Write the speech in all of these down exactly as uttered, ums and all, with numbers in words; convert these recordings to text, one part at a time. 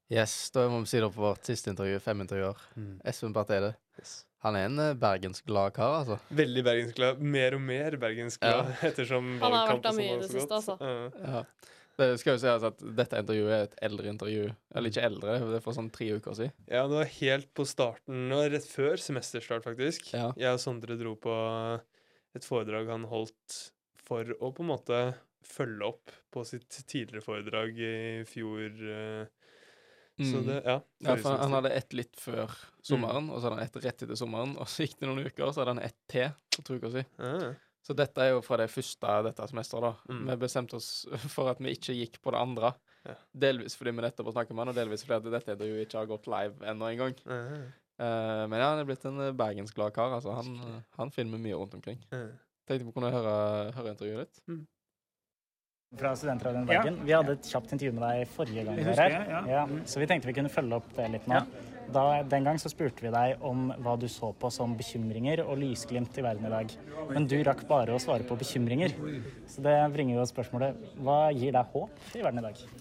Yes, da må vi si det på vårt siste intervju, fem intervjuer. Mm. Espen Barth Eide. Yes. Han er en uh, bergensglad kar, altså. Veldig bergensglad. Mer og mer bergensglad Ja. ettersom Han har vært valgkamp der og sånn mye i har det så siste, godt. altså. Ja. Ja. Det skal jo sies at dette intervjuet er et eldre intervju. Eller ikke eldre, det er for sånn tre uker siden. Ja, det var helt på starten, og rett før semesterstart faktisk. Ja. Jeg og Sondre dro på et foredrag han holdt for å på en måte følge opp på sitt tidligere foredrag i fjor. eh, Så Mm. det, ja. Ja, forrige for han semester. hadde ett litt før sommeren, og så hadde han ett rett etter sommeren, og så gikk det noen uker, og så hadde han ett til for to uker siden. Ah, Så dette er jo fra det første av dette semesteret, da. Mm. Vi bestemte oss for at vi ikke gikk på det andre. Ja. Delvis fordi vi nettopp har snakket med han, og delvis fordi at dette intervjuet ikke har gått live ennå en gang. ah, Eh, men ja, han er blitt en eh, bergensglad kar, altså. Han, han filmer mye rundt omkring. ah. Tenkte vi kunne høre, høre intervjuet ditt. Fra Studentradioen Bergen. Vi hadde et kjapt intervju med deg forrige gang. Jeg du var husker her. det, ja. Ja, så vi tenkte vi kunne følge opp det litt nå. Da, den gang så spurte vi deg om hva du så på som bekymringer og lysglimt i verden i dag. Men du rakk bare å svare på bekymringer. Så det bringer jo spørsmålet, hva gir deg håp i verden i dag?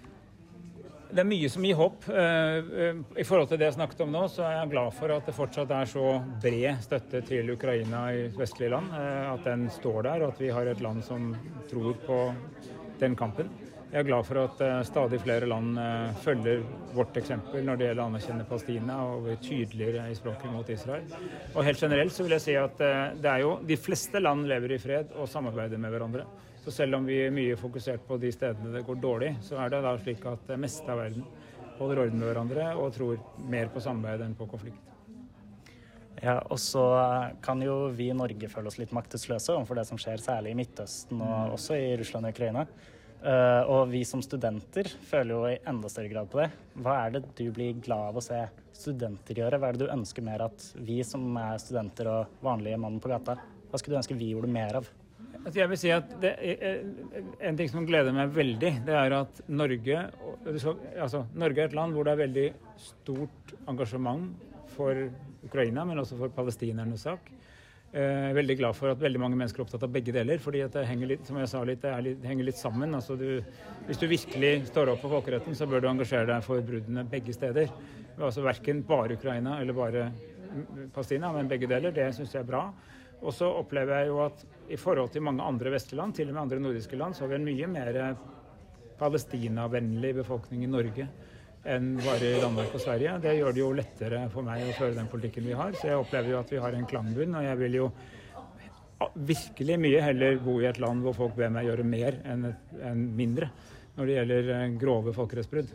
Det er mye som gir håp. Eh, eh, I forhold til det jeg snakket om nå, så er jeg glad for at det fortsatt er så bred støtte til Ukraina i vestlige land. eh, At den står der, og at vi har et land som tror på den kampen. Jeg er glad for at eh, stadig flere land eh, følger vårt eksempel når det gjelder å anerkjenne Palestina og bli tydeligere i språket mot Israel. Og helt generelt så vil jeg si at eh, det er jo de fleste land lever i fred og samarbeider med hverandre. Så selv om vi er mye fokusert på de stedene det går dårlig, så er det da slik at det meste av verden holder orden med hverandre og tror mer på samarbeid enn på konflikt. Ja, og så kan jo vi i Norge føle oss litt maktesløse overfor det som skjer særlig i Midtøsten og også i Russland og Ukraina. Uh, og vi som studenter føler jo i enda større grad på det. Hva er det du blir glad av å se studenter gjøre? Hva er det du ønsker mer at vi som er studenter og vanlige mann på gata, hva skulle du ønske vi gjorde mer av? Altså jeg vil si at det er, En ting som gleder meg veldig, det er at Norge, altså Norge er et land hvor det er veldig stort engasjement for Ukraina, men også for palestinernes sak. Jeg er veldig glad for at veldig mange mennesker er opptatt av begge deler, fordi at det henger litt, som jeg sa litt, det, litt, det henger litt sammen. Altså du, hvis du virkelig står opp for folkeretten, så bør du engasjere deg for bruddene begge steder. Altså hverken bare Ukraina eller bare Palestina, men begge deler. Det synes jeg er bra. Og så opplever jeg jo at i forhold til mange andre vestlige land, til og med andre nordiske land, så har vi en mye mer palestinavennlig befolkning i Norge enn bare i Danmark og Sverige. Det gjør det jo lettere for meg å føre den politikken vi har. Så jeg opplever jo at vi har en klangbunn, og jeg vil jo virkelig mye heller bo i et land hvor folk ber meg gjøre mer enn, enn mindre når det gjelder grove folkerettsbrudd.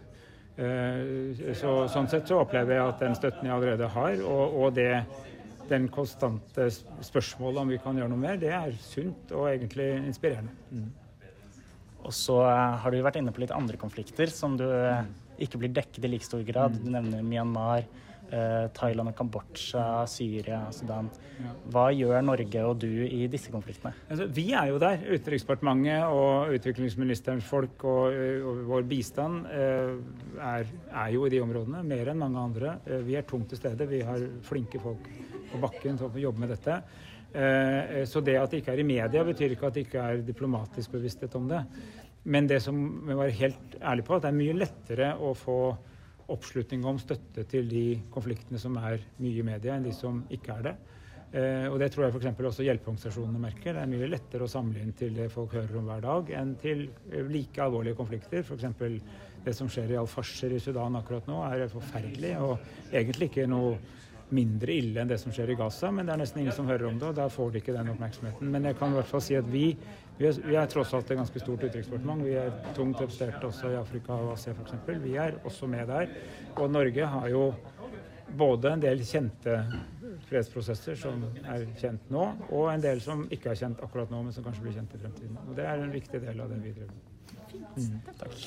Så, sånn sett så opplever jeg at den støtten jeg allerede har, og, og det den konstante spørsmålet om vi kan gjøre noe mer, det er sunt og egentlig inspirerende. Mm. Og så har du vært inne på litt andre konflikter som du ikke blir dekket i like stor grad. Du nevner Myanmar, eh, Thailand og Kambodsja, Syria, Sudan. Hva gjør Norge og du i disse konfliktene? Altså, vi er jo der. Utenriksdepartementet og utviklingsministerens folk og, og vår bistand eh, er, er jo i de områdene, mer enn mange andre. Eh, vi er tungt til stede. Vi har flinke folk på bakken til å jobbe med dette. Eh, så det at det ikke er i media betyr ikke at det ikke er diplomatisk bevissthet om det. Men det som vi var helt ærlig på, at det er mye lettere å få oppslutning om støtte til de konfliktene som er mye i media enn de som ikke er det. Eh, og det tror jeg for eksempel også hjelpeorganisasjonene merker. Det er mye lettere å samle inn til det folk hører om hver dag enn til like alvorlige konflikter. For eksempel det som skjer i Al-Fashir i Sudan akkurat nå er forferdelig og egentlig ikke noe mindre ille enn det som skjer i Gaza, men det er nesten ingen som hører om det, og da får de ikke den oppmerksomheten. Men jeg kan i hvert fall si at vi, vi, er, vi er tross alt et ganske stort utenriksdepartement. Vi er tungt representert også i Afrika og Asia for eksempel. Vi er også med der. Og Norge har jo både en del kjente fredsprosesser som er kjent nå, og en del som ikke er kjent akkurat nå, men som kanskje blir kjent i fremtiden. Og det er en viktig del av det vi driver med. Mm, takk.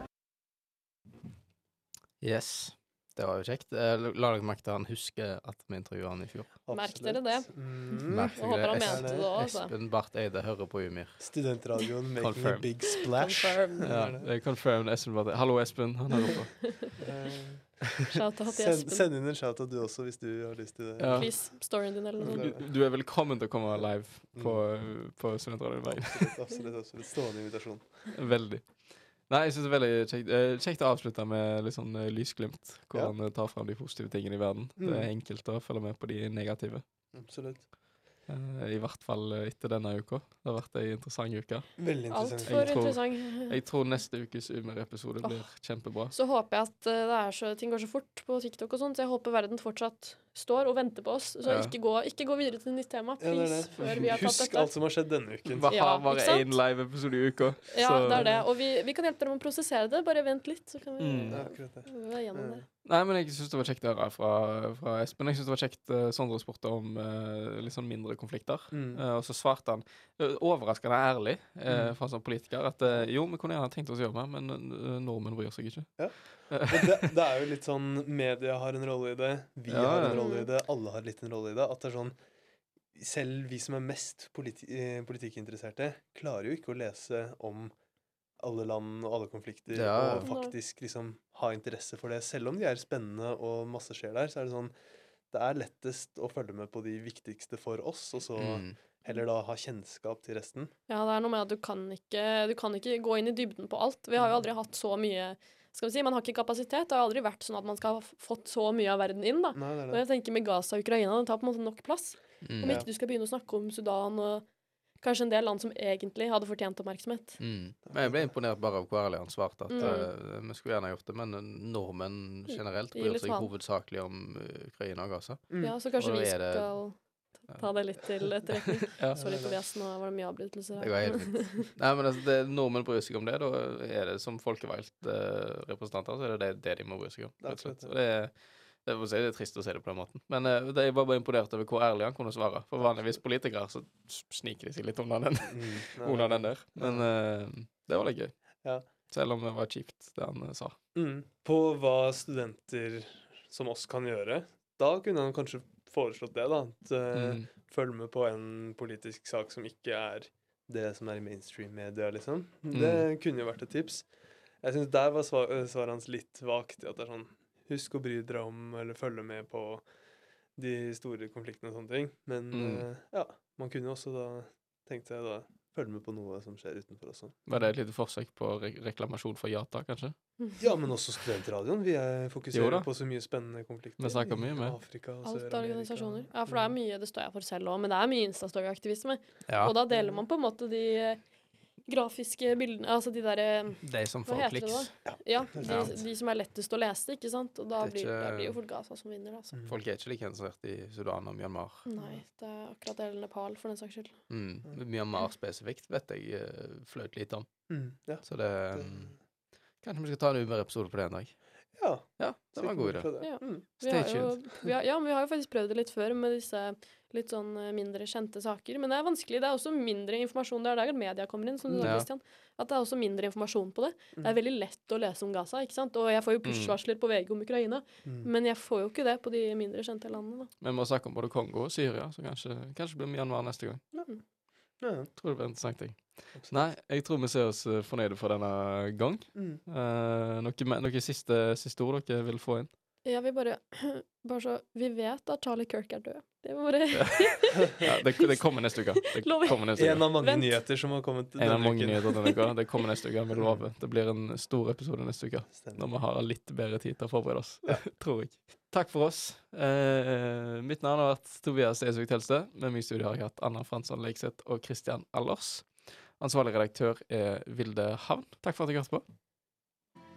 Yes. Det var jo kjekt. La dere merke til at han husker at vi intervjuet han i fjor. Merk dere det. Mm. Merk Jeg håper han dere mente det også. Espen Barth Eide hører på Ymir. Studentradioen making Confirm. a big splash. Confirm. Ja, det er confirmed Espen Barth Eide. Hallo Espen, han hører på. Shout out til Send, Espen. send inn en shout-out du også, hvis du har lyst til det. Ja. Please, storyen din eller noe sånt. Du, du er velkommen til å komme live på, på Studentradioen i Bergen. Absolutt, absolutt, absolutt. Stående invitasjon. Veldig. Nei, jeg synes det er veldig kjekt, eh, kjekt å avslutte med litt sånn eh, lysglimt, hvor Ja. han eh, tar frem de positive tingene i verden. Det er Mm. enkelt å følge med på de negative. Absolutt. Eh, I hvert fall eh, etter denne uka. Det har vært en interessant uke. Veldig interessant. Altfor Jeg tror- interessant. Jeg tror neste ukes Umer-episode blir kjempebra. Så håper jeg at eh, det er så, ting går så fort på TikTok og sånt, så jeg håper verden fortsatt står og venter på oss. Så Ja. ikke, gå, ikke gå videre til nytt tema, Ja, det er please, det. før vi har tatt Husk dette. alt som har skjedd denne uken. Bare Ja, ha bare ikke sant? én live-episode i uka. Ja, så- det er det. Og vi, vi kan hjelpe dere med å prosessere det. Bare vent litt, så kan vi Mm. Ja, akkurat det. være gjennom det. Nei, men jeg synes det var kjekt å høre fra, fra Espen. Jeg synes det var kjekt uh, Sondre spurte om eh, litt sånn mindre konflikter. Mm. Eh, og så svarte han uh, overraskende ærlig uh, Mm. fra sånn politiker at eh, jo, vi kunne gjerne tenkt oss å gjøre mer, men uh, nordmenn bryr seg ikke. Ja. Og det, det er jo litt sånn media har en rolle i det, vi Ja, har ja. en rolle i det, alle har litt en rolle i det. At det er sånn selv vi som er mest politi eh, politikkinteresserte, klarer jo ikke å lese om alle land og alle konflikter Ja. og faktisk liksom ha interesse for det. Selv om de er spennende og masse skjer der, så er det sånn det er lettest å følge med på de viktigste for oss, og så Mm. heller da ha kjennskap til resten. Ja, det er noe med at du kan ikke, du kan ikke gå inn i dybden på alt. Vi har jo aldri hatt så mye, skal vi si, man har ikke kapasitet. Det har aldri vært sånn at man skal ha f- fått så mye av verden inn, da. Nei, det er Og det. jeg tenker med Gaza og Ukraina, det tar på en måte nok plass. Mm. Om ikke du skal begynne å snakke om Sudan og kanskje en del land som egentlig hadde fortjent oppmerksomhet. Mm. Men jeg ble imponert bare av hvor ærlig han svarte. At Mm. eh, vi skulle gjerne gjort det, men nordmenn generelt Gi bryr litt seg faen. hovedsakelig om eh, Ukraina og Gaza. Mm. Ja, så kanskje Og vi da er det- skal ta det litt til etterretning. Ja. Sorry, Tobias, nå var det mye avbrytelser Det går helt fint. Nei, men altså, det, nordmenn bryr seg om det, da er det som folkevalgt eh, representanter, så er det det, det de må bry seg om. Det er rett og slett. akkurat det. Og det, er- det, må si, det er trist å si det på den måten. Men eh, det, jeg var bare imponert over hvor ærlig han kunne svare. For vanligvis politikere så s- sniker de seg litt unna den, Mm. Nei, unna den der. Men eh, det var litt gøy. Ja. Selv om det var kjipt, det han eh, sa. Mm. På hva studenter som oss kan gjøre. Da kunne han kanskje foreslått det, da. At, eh, Mm. Følg med på en politisk sak som ikke er det som er i mainstream-media, liksom. Mm. Det kunne jo vært et tips. Jeg syns der var svar, eh, svaret hans litt vagt. At det er sånn Husk å bry dere om, eller følge med på de store konfliktene og sånne ting. Men Mm. eh, ja, man kunne jo også da tenkt seg da følge med på noe som skjer utenfor også. Var det et lite forsøk på re reklamasjon for Jata, kanskje? Ja, men også studentradioen. Vi er Jo fokuserer da. på så mye spennende konflikter. Vi snakker i mye med. Afrika og Alt av Sør-Amerika. organisasjoner. Ja, for det er mye, det står jeg for selv òg, men det er mye Instastory-aktivisme. Ja. Og da deler man på en måte de eh, grafiske bildene, altså de derre De som Hva får heter det kliks. da? Ja, de, Ja. de som er lettest å lese, ikke sant? Og da Det er blir, ikke- da blir jo folk Gaza som vinner, da. Altså. Mm. Folk er ikke like interessert i Sudan og Myanmar. Nei, det er akkurat det eller Nepal, for den saks skyld. Mm. Myanmar spesifikt vet jeg eh, fløt litt om. Mm, ja. Så det um, Kanskje vi skal ta en Uber-episode på det en dag. ja. Ja, det var en god idé. idé. Ja. Mm. Vi Stay har jo, vi har, ja, men vi har jo faktisk prøvd det litt før med disse litt sånn eh, mindre kjente saker. Men det er vanskelig. Det er også mindre informasjon. Det er der media kommer inn, som du sa, Ja. Christian. At det er også mindre informasjon på det. Det er Mm. veldig lett å lese om Gaza, ikke sant? Og jeg får jo push-varsler på V G om Ukraina. Mm. Men jeg får jo ikke det på de mindre kjente landene, da. Vi må snakke om både Kongo og Syria, så kanskje, kanskje blir Myanmar neste gang. Mm. Ja, Tror det blir interessant. Jeg. absolutt. Nei, jeg tror vi ser oss eh, fornøyde for denne gang. Mm. Eh, noe, me- noe siste, siste ord dere vil få inn? Jeg vil bare Bare så Vi vet at Charlie Kirk er død. Det var bare Ja, det, det kommer neste uke. Det Lover. kommer neste uke. En av mange Vent. nyheter som har kommet En av denne mange uken. nyheter denne uka. Det kommer neste uke, vi lover. Det blir en stor episode neste uke. Stemmer. Når vi har litt bedre tid til å forberede oss, tror jeg. Takk for oss. Eh, mitt navn har vært Tobias Esvik Telste. Med meg i studio har jeg hatt Anna Fransson Leikseth og Christian Allers. Ansvarlig redaktør er Vilde Havn. Takk for at dere hørte på.